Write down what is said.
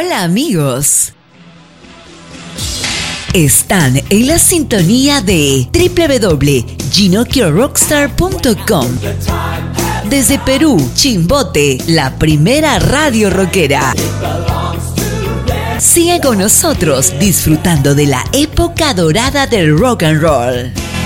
Hola amigos. Están en la sintonía de www.ginocchiorockstar.com. Desde Perú, Chimbote, la primera radio rockera. Sigue con nosotros disfrutando de la época dorada del rock and roll.